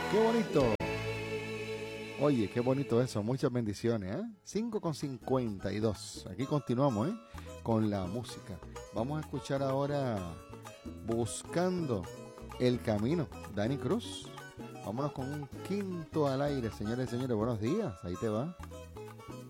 Qué bonito. Oye, qué bonito eso. Muchas bendiciones, ¿eh? 5:52. Aquí continuamos, ¿eh? Con la música. Vamos a escuchar ahora Buscando el Camino. Dani Cruz. Vámonos con un quinto al aire, señores y señores. Buenos días. Ahí te va.